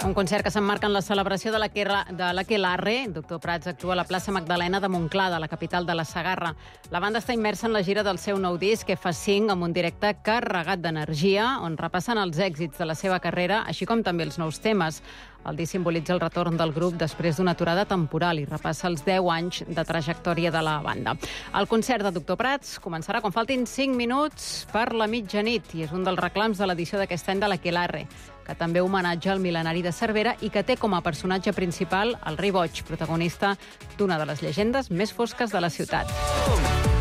Un concert que s'emmarca en la celebració de l'Aquelarre. Doctor Prats actua a la plaça Magdalena de Montclar, de la capital de la Segarra. La banda està immersa en la gira del seu nou disc, F5, amb un directe carregat d'energia, on repassen els èxits de la seva carrera, així com també els nous temes. El disc simbolitza el retorn del grup després d'una aturada temporal i repassa els 10 anys de trajectòria de la banda. El concert de Doctor Prats començarà quan faltin 5 minuts per la mitjanit i és un dels reclams de l'edició d'aquest any de l'Aquelarre, que també homenatja el mil·lenari de Cervera i que té com a personatge principal el Rei Boig, protagonista d'una de les llegendes més fosques de la ciutat.